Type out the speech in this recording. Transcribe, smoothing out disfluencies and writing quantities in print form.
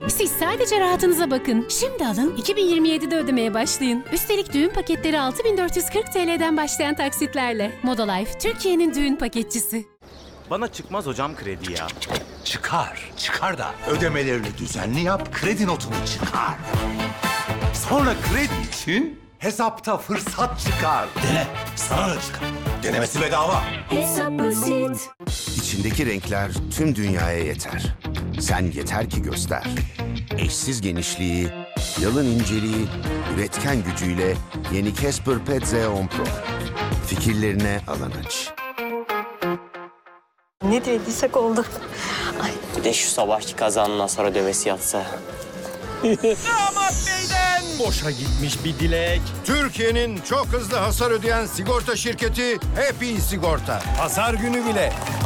Siz sadece rahatınıza bakın. Şimdi alın, 2027'de ödemeye başlayın. Üstelik düğün paketleri 6440 TL'den başlayan taksitlerle. Modalife, Türkiye'nin düğün paketçisi. Bana çıkmaz hocam kredi ya. Çıkar. Çıkar da ödemelerini düzenli yap, kredi notunu çıkar. Sonra kredi için hesapta fırsat çıkar. Dene, sana da çıkar. Denemesi bedava. Hesap basit. İçindeki renkler tüm dünyaya yeter. Sen yeter ki göster. Eşsiz genişliği, yalın inceliği, üretken gücüyle yeni Casper Pet Z10 Pro. Fikirlerine alan aç. Ne dediysek oldu. Ay. Bir de şu sabahki kazanın hasar ödemesi yatsa. Damat Bey'den boşa gitmiş bir dilek. Türkiye'nin çok hızlı hasar ödeyen sigorta şirketi Happy Sigorta. Hasar günü bile